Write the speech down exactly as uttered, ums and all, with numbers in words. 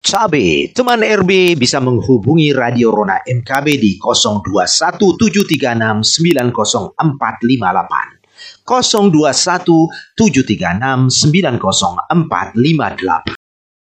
Cabe, teman R B bisa menghubungi Radio Rona M K B di nol dua satu tujuh tiga enam sembilan nol empat lima delapan, nol dua satu tujuh tiga enam sembilan nol empat lima delapan.